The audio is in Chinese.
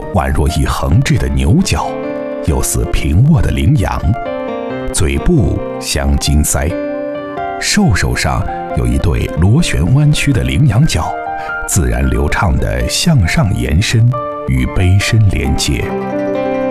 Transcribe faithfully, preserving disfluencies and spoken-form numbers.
宛若一横置的牛角，又似平卧的羚羊。嘴部镶金腮，兽首上有一对螺旋弯曲的羚羊角，自然流畅地向上延伸，与杯身连接。